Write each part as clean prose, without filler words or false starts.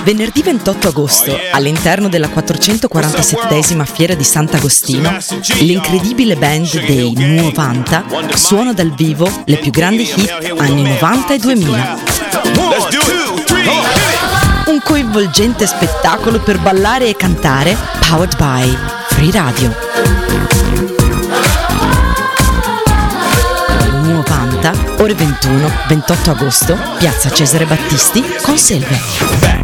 Venerdì 28 agosto, all'interno della 447esima Fiera di Sant'Agostino, l'incredibile band dei Nuovanta suona dal vivo le più grandi hit anni 90 e 2000. Un coinvolgente spettacolo per ballare e cantare, powered by Free Radio. Nuovanta, ore 21, 28 agosto, Piazza Cesare Battisti, Conselve.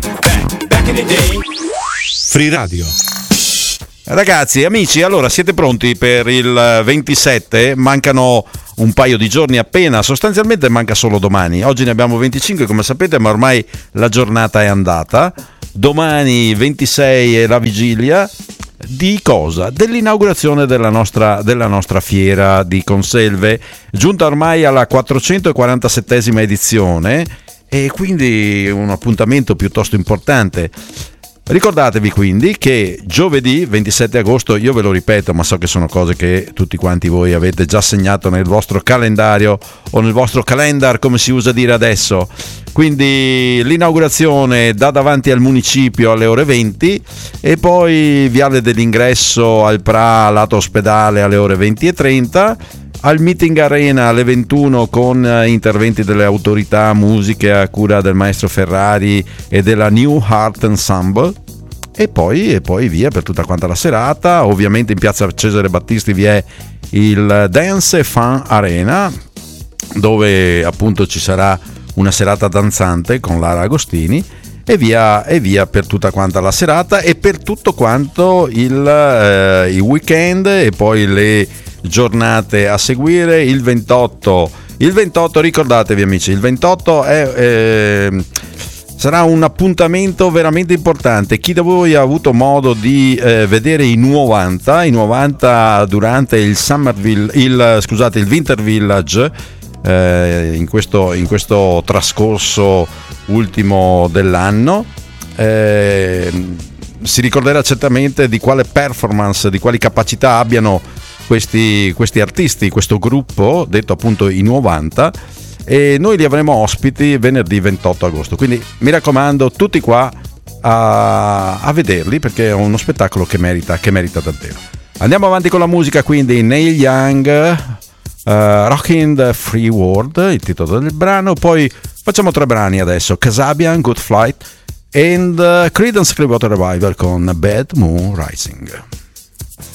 Free Radio. Ragazzi, amici, allora siete pronti per il 27? Mancano un paio di giorni appena, sostanzialmente manca solo domani. Oggi ne abbiamo 25 come sapete, ma ormai la giornata è andata. Domani 26 è la vigilia di cosa? Dell'inaugurazione della nostra fiera di Conselve, giunta ormai alla 447esima edizione, e quindi un appuntamento piuttosto importante. Ricordatevi quindi che giovedì 27 agosto, io ve lo ripeto, ma so che sono cose che tutti quanti voi avete già segnato nel vostro calendario o nel vostro calendar, come si usa dire adesso. Quindi l'inaugurazione da davanti al municipio alle ore 20 e poi viale dell'ingresso al Pra lato ospedale alle ore 20:30, al Meeting Arena alle 21 con interventi delle autorità, musiche a cura del maestro Ferrari e della New Heart Ensemble, e poi via per tutta quanta la serata. Ovviamente in piazza Cesare Battisti vi è il Dance Fun Arena, dove appunto ci sarà una serata danzante con Lara Agostini, e via per tutta quanta la serata e per tutto quanto il weekend e poi le giornate a seguire. Il 28 ricordatevi amici, il 28 sarà un appuntamento veramente importante. Chi da voi ha avuto modo di vedere i Nuovanta durante il il Winter Village in questo trascorso ultimo dell'anno, si ricorderà certamente di quale performance, di quali capacità abbiano questi artisti, questo gruppo detto appunto i Nuovanta, e noi li avremo ospiti venerdì 28 agosto, quindi mi raccomando tutti qua a vederli, perché è uno spettacolo che merita davvero. Andiamo avanti con la musica, quindi Neil Young, Rockin' the Free World, il titolo del brano. Poi facciamo 3 brani adesso: Kasabian, Good Flight, and Creedence Clearwater Revival con Bad Moon Rising.